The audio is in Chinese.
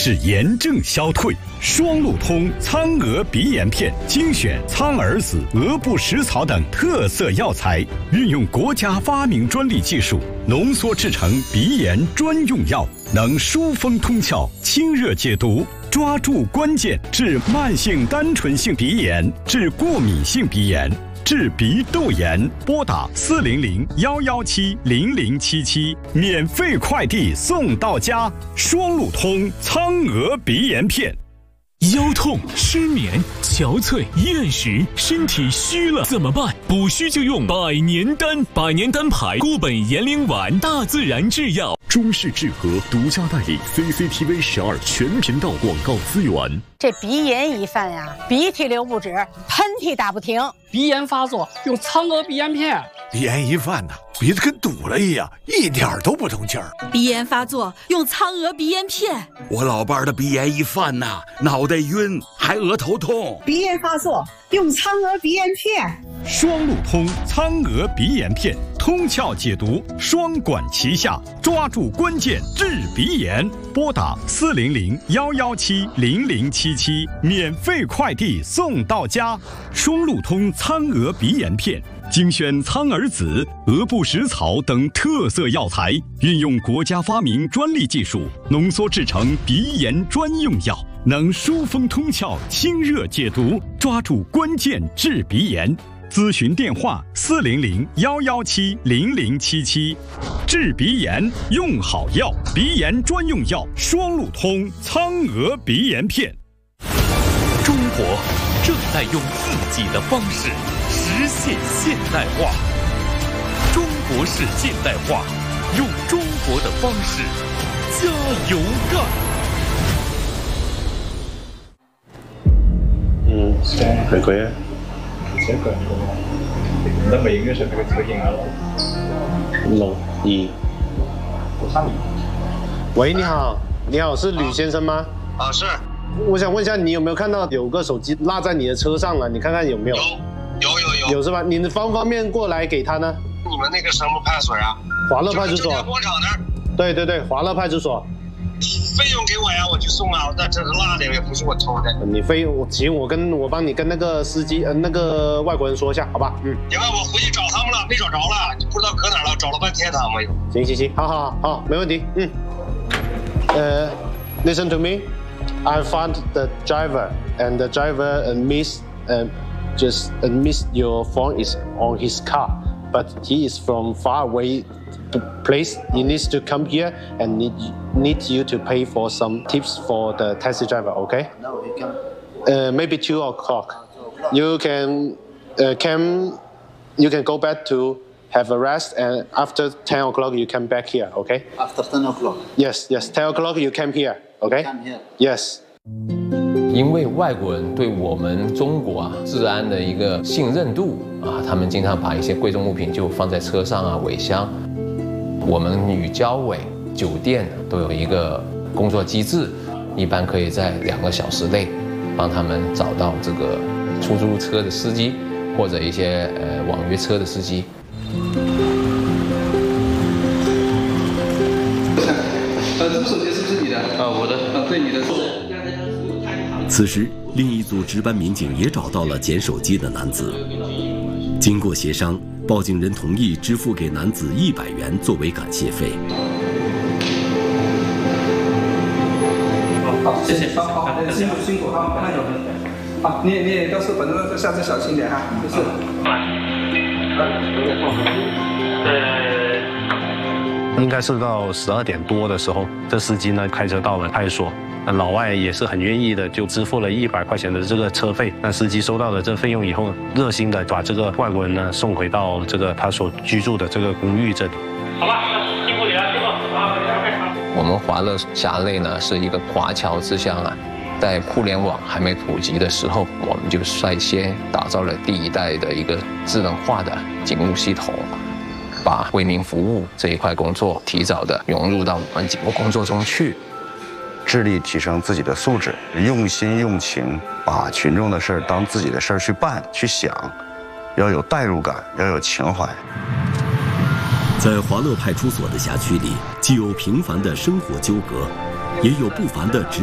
使炎症消退。双路通苍蛾鼻炎片精选苍耳子、鹅不食草等特色药材，运用国家发明专利技术浓缩制成鼻炎专用药，能疏风通窍、清热解毒，抓住关键，治慢性单纯性鼻炎，治过敏性鼻炎，治鼻窦炎。拨打400-117-0077，免费快递送到家。双路通苍蛾鼻炎片。 腰痛、失眠、憔悴、厌食，身体虚了怎么办？补虚就用百年丹，百年丹牌固本延龄丸，大自然制药。 中式制和独家代理 CCTV 12全频道广告资源。 这鼻炎一犯呀，鼻涕流不止，喷嚏打不停。 鼻炎发作用苍蛾鼻炎片。 鼻炎一犯鼻子跟堵了一样，一点都不通气儿。 鼻炎发作用苍蛾鼻炎片。 我老伴儿的鼻炎一犯脑袋晕，还额头痛。 鼻炎发作用苍蛾鼻炎片。 双路通苍蛾鼻炎片，通窍解毒，双管齐下，抓住关键治鼻炎。拨打400-117-0077，免费快递送到家。双路通苍蛾鼻炎片精选苍耳子、鹅不食草等特色药材，运用国家发明专利技术浓缩制成鼻炎专用药，能疏风通窍、清热解毒，抓住关键治鼻炎。咨询电话400-117-0077。治鼻炎用好药，鼻炎专用药双路通苍蛾鼻炎片。 中国正在用自己的方式实现现代化，中国式现代化，用中国的方式加油干。 可以啊。 这个那美音乐是这个音啊 6-1。喂，你好，你好，是吕先生吗？ 啊，是。 我想问一下，你有没有看到有个手机落在你的车上了？你看看有没有？有是吧？你方不方便过来给他呢？ 你们那个什么派出所啊？ 华乐派出所。 广场那儿。 对，华乐派出所。 费用给我呀，我去送啊。那这是落的，也不是我偷的。 你费用，行，我帮你跟那个司机，那个外国人说一下，好吧？ 行啊，我回去找他们了，没找着了，不知道搁哪了，找了半天他没有。 行，好，没问题。Listen to me. I found the driver, and the driver missed your phone is on his car, but he is from far away place. He needs to come here and need you to pay for some tips for the taxi driver. Okay? No, he can. Maybe 2 o'clock. You can go back to have a rest, and after 10 o'clock you come back here. Okay? After 10 o'clock. Yes. 10 o'clock you come here. Okay? Come here. Yes. 因为外国人对我们中国治安的一个信任度他们经常把一些贵重物品就放在车上尾箱。我们与交委、酒店都有一个工作机制，一般可以在2个小时内帮他们找到这个出租车的司机或者一些网约车的司机。 这部手机是不是你的？ 我的。 对，你的。 此时，另一组值班民警也找到了捡手机的男子。经过协商，报警人同意支付给男子100元作为感谢费。 好，谢谢。好，辛苦哈，慢走。好，你也到时候反正下次小心点哈，就是。 应该是到12点多的时候，这司机呢开车到了派出所，老外也是很愿意的，就支付了100块钱的这个车费。那司机收到了这费用以后，热心的把这个外国人呢送回到这个他所居住的这个公寓这里。 好吧，辛苦你了，辛苦啊！ 我们华乐辖内呢是一个华侨之乡在互联网还没普及的时候，我们就率先打造了第1代的一个智能化的警务系统。把为民服务这一块工作提早的融入到我们警务工作中去， 致力提升自己的素质，用心用情，把群众的事儿当自己的事儿去办去想，要有代入感，要有情怀。 在华乐派出所的辖区里，既有平凡的生活纠葛，也有不凡的职